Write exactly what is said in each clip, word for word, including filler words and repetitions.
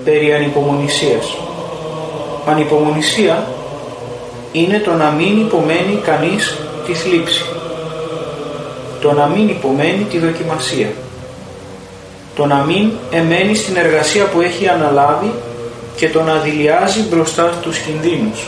περί ανυπομονησίας. Ανυπομονησία είναι το να μην υπομένει κανείς τη θλίψη, το να μην υπομένει τη δοκιμασία, το να μην εμένει στην εργασία που έχει αναλάβει και το να δειλιάζει μπροστά στους κινδύνους.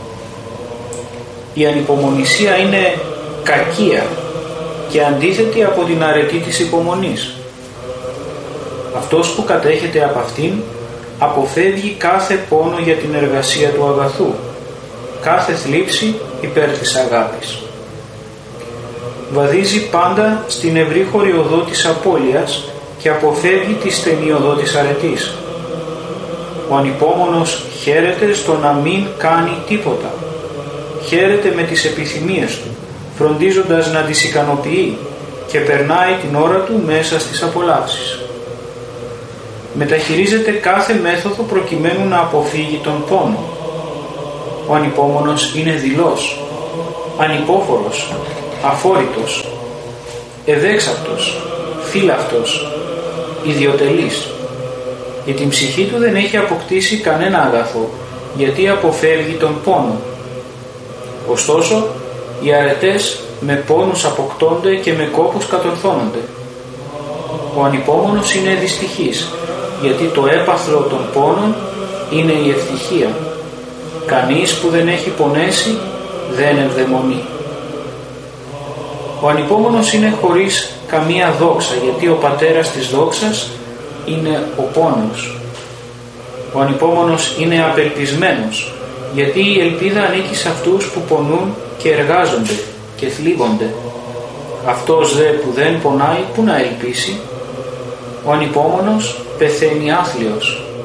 Η ανυπομονησία είναι κακία και αντίθετη από την αρετή της υπομονής. Αυτός που κατέχεται από αυτήν αποφεύγει κάθε πόνο για την εργασία του αγαθού, κάθε θλίψη υπέρ της αγάπης. Βαδίζει πάντα στην ευρύχωρη οδό της απώλειας και αποφεύγει τη στενή οδό της αρετής. Ο ανυπόμονος χαίρεται στο να μην κάνει τίποτα. Χαίρεται με τις επιθυμίες του, φροντίζοντας να τις ικανοποιεί και περνάει την ώρα του μέσα στις απολαύσεις. Μεταχειρίζεται κάθε μέθοδο προκειμένου να αποφύγει τον πόνο. Ο ανυπόμονος είναι δειλός, ανυπόφορος, αφόρητος, ευέξαπτος, φύλαυτος, ιδιοτελής. Για την ψυχή του δεν έχει αποκτήσει κανένα αγαθό, γιατί αποφεύγει τον πόνο. Ωστόσο, οι αρετές με πόνους αποκτώνται και με κόπους κατορθώνονται. Ο ανυπόμονος είναι δυστυχής, γιατί το έπαθλο των πόνων είναι η ευτυχία. Κανείς που δεν έχει πονέσει δεν ευδαιμονεί. Ο ανυπόμονος είναι χωρίς καμία δόξα, γιατί ο πατέρας της δόξας είναι ο πόνος. Ο ανυπόμονος είναι απελπισμένος, γιατί η ελπίδα ανήκει σε αυτούς που πονούν και εργάζονται και θλίβονται. Αυτός δε που δεν πονάει, πού να ελπίσει? Ο ανυπόμονος πεθαίνει άθλιος,